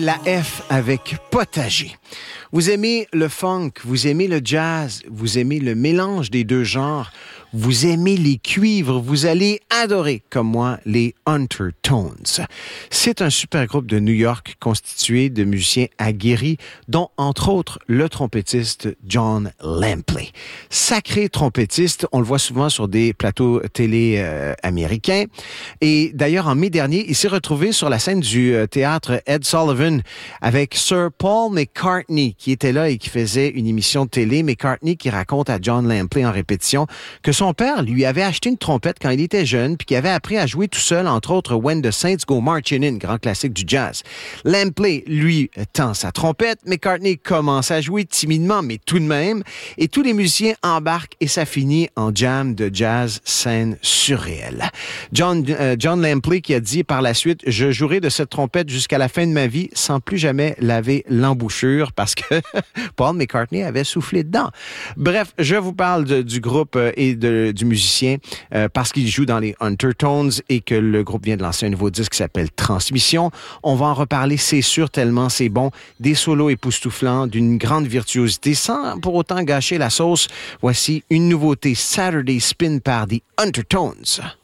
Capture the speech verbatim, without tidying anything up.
La F avec Potager. Vous aimez le funk, vous aimez le jazz, vous aimez le mélange des deux genres, vous aimez les cuivres, vous allez adorer, comme moi, les Undertones. C'est un super groupe de New York constitué de musiciens aguerris, dont, entre autres, le trompettiste John Lampley. Sacré trompettiste, on le voit souvent sur des plateaux télé euh, américains. Et d'ailleurs, en mai dernier, il s'est retrouvé sur la scène du euh, théâtre Ed Sullivan avec Sir Paul McCartney, qui était là et qui faisait une émission de télé. McCartney qui raconte à John Lampley en répétition que son père lui avait acheté une trompette quand il était jeune puis qu'il avait appris à jouer tout seul, entre autres When the Saints Go Marching In, grand classique du jazz. Lampley, lui, tend sa trompette. McCartney commence à jouer timidement, mais tout de même. Et tous les musiciens embarquent et ça finit en jam de jazz scène surréelle. John, euh, John Lampley qui a dit par la suite « Je jouerai de cette trompette jusqu'à la fin de ma vie sans plus jamais laver l'embouchure parce que Paul McCartney avait soufflé dedans. » Bref, je vous parle de, du groupe euh, et de du musicien euh, parce qu'il joue dans les Undertones et que le groupe vient de lancer un nouveau disque qui s'appelle Transmission. On va en reparler, c'est sûr, tellement c'est bon. Des solos époustouflants, d'une grande virtuosité, sans pour autant gâcher la sauce. Voici une nouveauté, Saturday Spin par The Undertones.